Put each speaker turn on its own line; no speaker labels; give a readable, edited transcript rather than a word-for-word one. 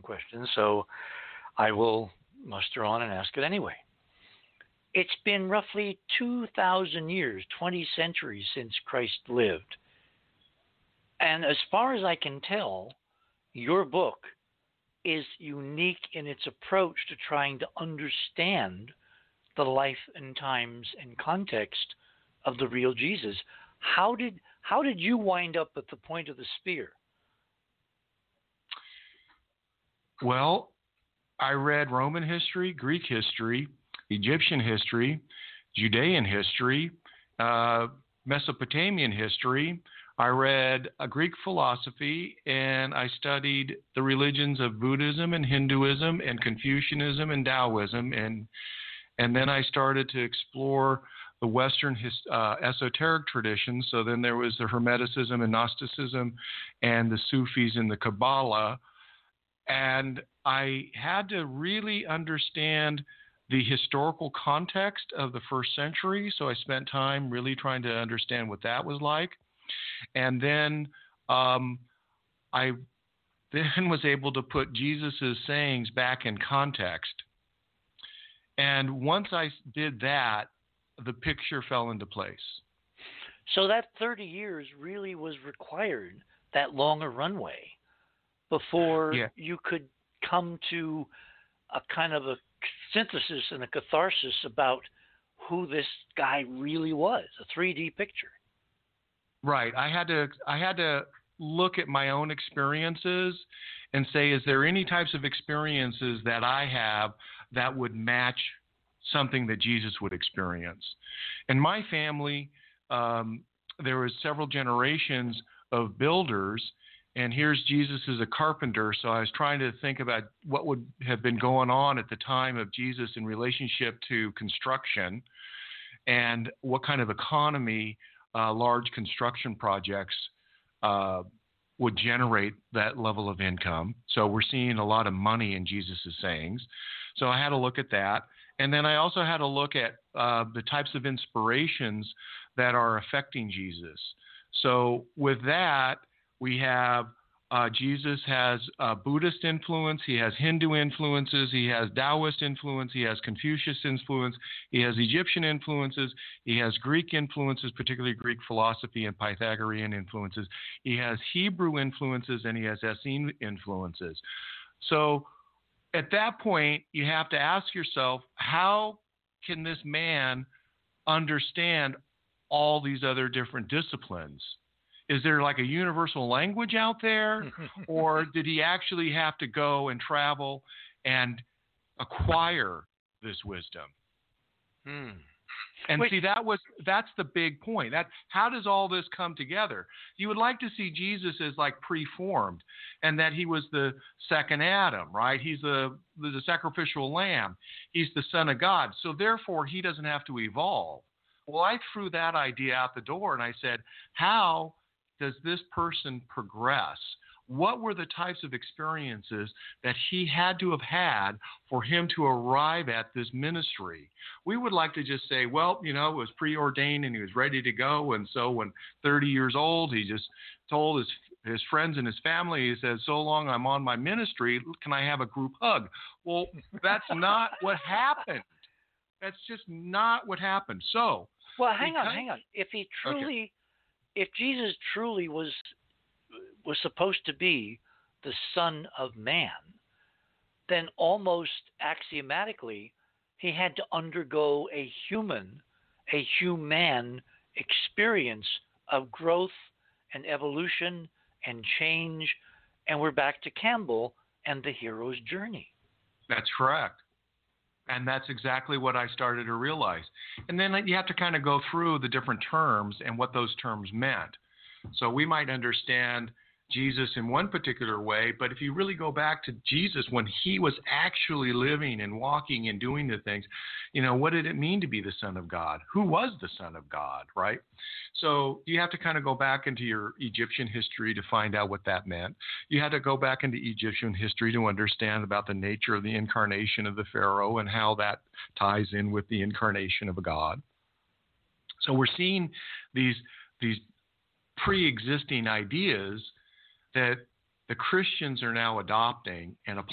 question, so I will muster on and ask it anyway. It's been roughly 2,000 years, 20 centuries since Christ lived. And as far as I can tell, your book is unique in its approach to trying to understand the life and times and context of the real Jesus. How did you wind up at the point of the spear?
Well, I read Roman history, Greek history, Egyptian history, Judean history, Mesopotamian history. I read a Greek philosophy, and I studied the religions of Buddhism and Hinduism and Confucianism and Taoism, and then I started to explore the Western esoteric traditions. So then there was the Hermeticism and Gnosticism and the Sufis and the Kabbalah. And I had to really understand the historical context of the first century. So I spent time really trying to understand what that was like. And then I then was able to put Jesus's sayings back in context. And once I did that, the picture fell into place.
So that 30 years really was required, that longer runway, before you could come to a kind of a synthesis and a catharsis about who this guy really was, a 3D picture.
Right. I had to look at my own experiences and say, is there any types of experiences that I have that would match something that Jesus would experience? In my family, there was several generations of builders, and here's Jesus as a carpenter. So I was trying to think about what would have been going on at the time of Jesus in relationship to construction and what kind of economy large construction projects would generate that level of income. So we're seeing a lot of money in Jesus's sayings. So I had to look at that. And then I also had to look at the types of inspirations that are affecting Jesus. So with that, we have Jesus has Buddhist influence, he has Hindu influences, he has Taoist influence, he has Confucius influence, he has Egyptian influences, he has Greek influences, particularly Greek philosophy and Pythagorean influences, he has Hebrew influences, and he has Essene influences. So at that point, you have to ask yourself, how can this man understand all these other different disciplines? Is there like a universal language out there, or did he actually have to go and travel and acquire this wisdom? And see, that's the big point. How does all this come together? You would like to see Jesus as like preformed, and that he was the second Adam, right? He's the sacrificial lamb. He's the Son of God. So therefore, he doesn't have to evolve. Well, I threw that idea out the door, and I said, how does this person progress? What were the types of experiences that he had to have had for him to arrive at this ministry? We would like to just say, well, it was preordained and he was ready to go. And so when 30 years old, he just told his friends and his family, he said, so long I'm on my ministry, can I have a group hug? Well, that's not what happened. That's just not what happened. So,
well, hang on. If Jesus truly was supposed to be the Son of Man, then almost axiomatically he had to undergo a human experience of growth and evolution and change, and we're back to Campbell and the hero's journey.
That's correct. And that's exactly what I started to realize. And then you have to kind of go through the different terms and what those terms meant. So we might understand Jesus in one particular way, but if you really go back to Jesus when he was actually living and walking and doing the things, what did it mean to be the Son of God? Who was the Son of God, right? So you have to kind of go back into your Egyptian history to find out what that meant. You had to go back into Egyptian history to understand about the nature of the incarnation of the Pharaoh and how that ties in with the incarnation of a God. So we're seeing these pre-existing ideas that the Christians are now adopting and applying.